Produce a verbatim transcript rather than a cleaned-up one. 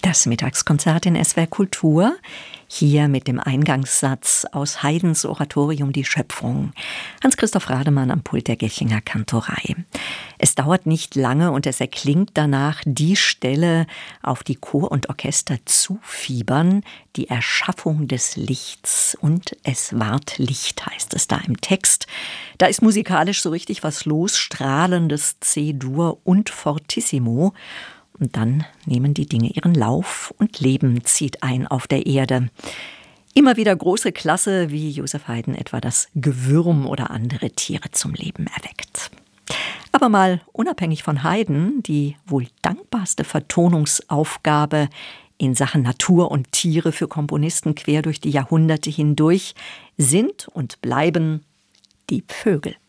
Das Mittagskonzert in S W R Kultur, hier mit dem Eingangssatz aus Haydns Oratorium Die Schöpfung. Hans-Christoph Rademann am Pult der Gächinger Kantorei. Es dauert nicht lange und es erklingt danach die Stelle, auf die Chor und Orchester zufiebern, die Erschaffung des Lichts. Und es ward Licht, heißt es da im Text. Da ist musikalisch so richtig was los, strahlendes C-Dur und Fortissimo. Und dann nehmen die Dinge ihren Lauf und Leben zieht ein auf der Erde. Immer wieder große Klasse, wie Joseph Haydn etwa das Gewürm oder andere Tiere zum Leben erweckt. Aber mal unabhängig von Haydn, die wohl dankbarste Vertonungsaufgabe in Sachen Natur und Tiere für Komponisten quer durch die Jahrhunderte hindurch sind und bleiben die Vögel.